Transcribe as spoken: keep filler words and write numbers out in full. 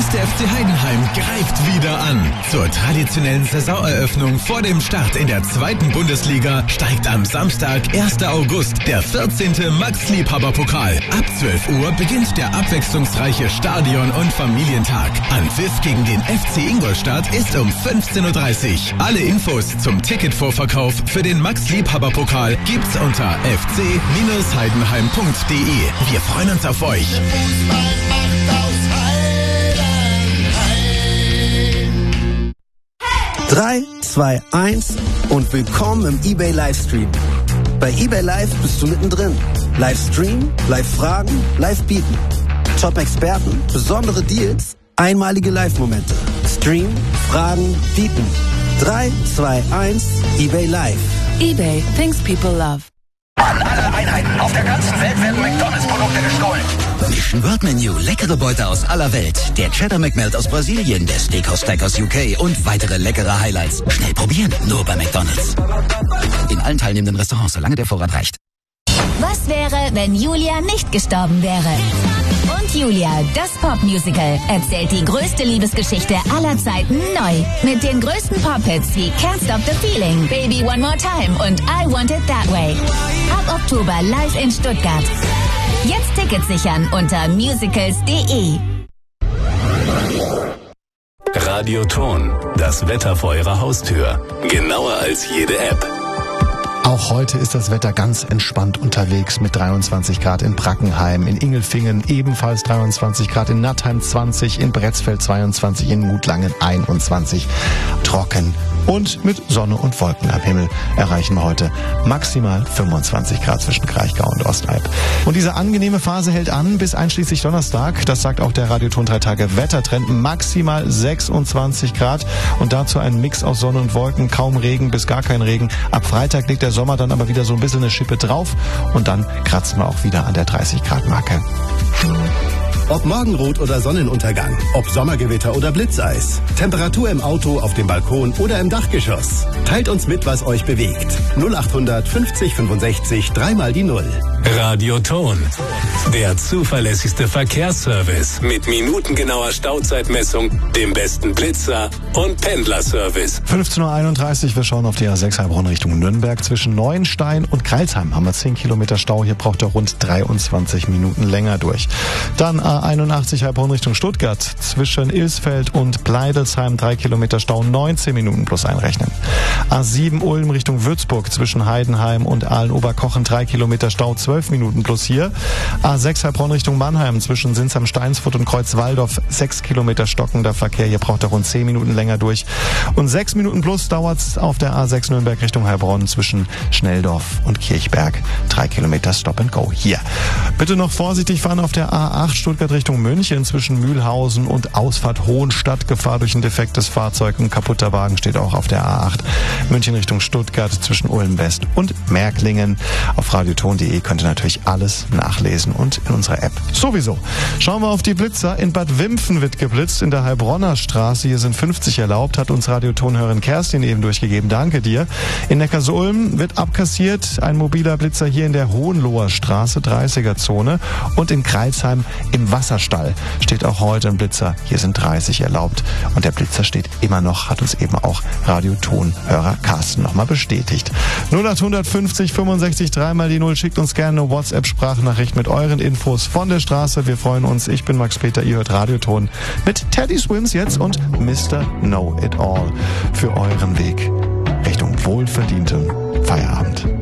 erste F C Heidenheim greift wieder an. Zur traditionellen Saisoneröffnung vor dem Start in der zweiten Bundesliga steigt am Samstag, ersten August, der vierzehnte Max-Liebhaber-Pokal. Ab zwölf Uhr beginnt der abwechslungsreiche Stadion- und Familientag. Anpfiff gegen den F C Ingolstadt ist um fünfzehn Uhr dreißig. Alle Infos zum Ticketvorverkauf für den Max-Liebhaber-Pokal gibt's unter f c Bindestrich heidenheim punkt d e. Wir freuen uns auf euch. drei, zwei, eins und willkommen im eBay Livestream. Bei eBay Live bist du mittendrin. Livestream, Live-Fragen, Live-Bieten. Top-Experten, besondere Deals, einmalige Live-Momente. Stream, Fragen, Bieten. drei, zwei, eins, eBay Live. eBay, things people love. An alle Einheiten auf der ganzen Welt werden McDonalds-Produkte gestohlen. Mission World Menu, leckere Beute aus aller Welt. Der Cheddar McMelt aus Brasilien, der Steakhouse Stack aus U K und weitere leckere Highlights. Schnell probieren, nur bei McDonalds. In allen teilnehmenden Restaurants, solange der Vorrat reicht. Was wäre, wenn Julia nicht gestorben wäre? Und Julia, das Pop-Musical, erzählt die größte Liebesgeschichte aller Zeiten neu. Mit den größten Pop-Hits wie Can't Stop the Feeling, Baby One More Time und I Want It That Way. Ab Oktober live in Stuttgart. Jetzt Tickets sichern unter musicals punkt de. Radioton, das Wetter vor Ihrer Haustür. Genauer als jede App. Auch heute ist das Wetter ganz entspannt unterwegs mit dreiundzwanzig Grad in Brackenheim, in Ingelfingen ebenfalls dreiundzwanzig Grad, in Nattheim zwanzig, in Bretzfeld zweiundzwanzig, in Mutlangen einundzwanzig. Trocken und mit Sonne und Wolken am Himmel erreichen wir heute maximal fünfundzwanzig Grad zwischen Kraichgau und Ostalb. Und diese angenehme Phase hält an bis einschließlich Donnerstag. Das sagt auch der Radioton drei Tage Wettertrend. Maximal sechsundzwanzig Grad und dazu ein Mix aus Sonne und Wolken, kaum Regen bis gar kein Regen. Ab Freitag liegt der Sommer dann aber wieder so ein bisschen eine Schippe drauf und dann kratzen wir auch wieder an der dreißig Grad Marke. Ob Morgenrot oder Sonnenuntergang, ob Sommergewitter oder Blitzeis, Temperatur im Auto, auf dem Balkon oder im Dachgeschoss. Teilt uns mit, was euch bewegt. null achthundert fünfzig fünfundsechzig, dreimal die Null. Radioton, der zuverlässigste Verkehrsservice mit minutengenauer Stauzeitmessung, dem besten Blitzer und Pendlerservice. fünfzehn Uhr einunddreißig, wir schauen auf die A sechs Heilbronn Richtung Nürnberg. Zwischen Neuenstein und Kreilsheim haben wir zehn Kilometer Stau. Hier braucht er rund dreiundzwanzig Minuten länger durch. Dann A einundachtzig Heilbronn Richtung Stuttgart. Zwischen Ilsfeld und Pleidelsheim drei Kilometer Stau, neunzehn Minuten plus einrechnen. A sieben Ulm Richtung Würzburg. Zwischen Heidenheim und Aalen-Oberkochen drei Kilometer Stau, zwölf Minuten plus hier. A sechs Heilbronn Richtung Mannheim. Zwischen Sinsheim-Steinsfurt und Kreuzwaldorf sechs Kilometer stockender Verkehr. Hier braucht er rund zehn Minuten länger durch. Und sechs Minuten plus dauert es auf der A sechs Nürnberg Richtung Heilbronn zwischen Schnelldorf und Kirchberg. drei Kilometer Stop and Go hier. Bitte noch vorsichtig fahren auf der A acht Stuttgart Richtung München zwischen Mühlhausen und Ausfahrt Hohenstadt. Gefahr durch ein defektes Fahrzeug. Ein kaputter Wagen steht auch auf der A acht. München Richtung Stuttgart zwischen Ulm West und Märklingen. Auf radioton punkt de könnt ihr natürlich alles nachlesen und in unserer App sowieso. Schauen wir auf die Blitzer. In Bad Wimpfen wird geblitzt, in der Heilbronner Straße. Hier sind fünfzig erlaubt, hat uns Radiotonhörerin Kerstin eben durchgegeben. Danke dir. In Neckarsulm wird abkassiert. Ein mobiler Blitzer hier in der Hohenloher Straße, dreißiger Zone. Und in Kreilsheim im Wasserstall steht auch heute ein Blitzer. Hier sind dreißig erlaubt. Und der Blitzer steht immer noch, hat uns eben auch Radiotonhörer Carsten nochmal bestätigt. null acht fünfzig fünfundsechzig, dreimal die Null. Schickt uns gerne eine WhatsApp-Sprachnachricht mit euren Infos von der Straße. Wir freuen uns. Ich bin Max Peter, ihr hört Radioton mit Teddy Swims jetzt und Mister Know It All für euren Weg Richtung wohlverdientem Feierabend.